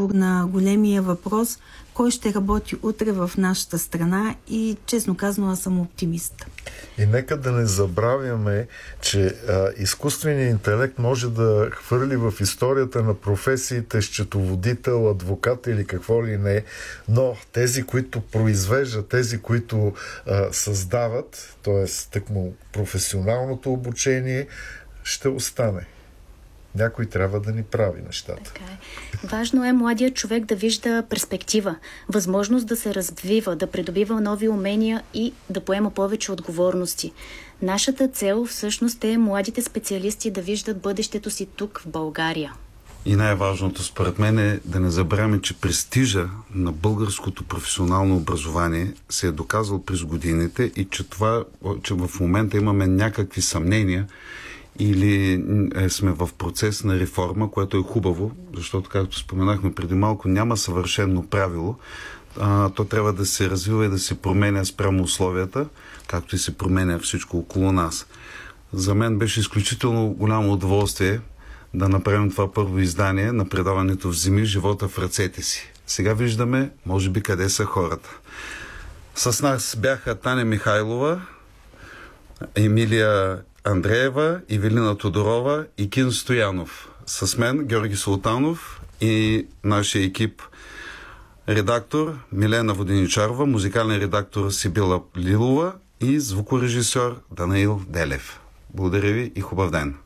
отговор на големия въпрос кой ще работи утре в нашата страна и честно казано аз съм оптимист. И нека да не забравяме, че изкуственият интелект може да хвърли в историята на професиите счетоводител, адвокат или какво ли не, но тези, които произвеждат, тези, които създават, т.е. тъкмо професионалното обучение, ще остане. Някой трябва да ни прави нещата. Така е. Важно е младият човек да вижда перспектива, възможност да се развива, да придобива нови умения и да поема повече отговорности. Нашата цел всъщност е младите специалисти да виждат бъдещето си тук в България. И най-важното според мен е да не забравяме, че престижа на българското професионално образование се е доказал през годините и че в момента имаме някакви съмнения или сме в процес на реформа, което е хубаво, защото, както споменахме преди малко, няма съвършено правило. То трябва да се развива и да се променя спрямо условията, както и се променя всичко около нас. За мен беше изключително голямо удоволствие да направим това първо издание на предаването "Вземи живота в ръцете си". Сега виждаме, може би, къде са хората. С нас бяха Таня Михайлова, Емилия Андреева, Ивелина Тодорова и Кин Стоянов. С мен Георги Султанов и нашия екип: редактор Милена Воденичарова, музикален редактор Сибила Лилова и звукорежисьор Данаил Делев. Благодаря ви и хубав ден!